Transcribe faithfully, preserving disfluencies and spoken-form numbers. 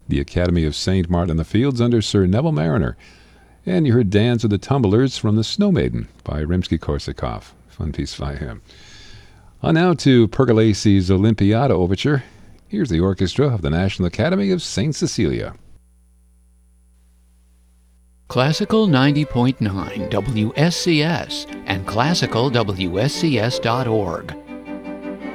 the Academy of Saint Martin in the Fields under Sir Neville Mariner. And you heard Dance of the Tumblers from The Snow Maiden by Rimsky-Korsakov. Fun piece by him. On now to Pergolesi's Olympiada Overture. Here's the orchestra of the National Academy of Saint Cecilia. Classical ninety point nine W S C S and classical W S C S dot org.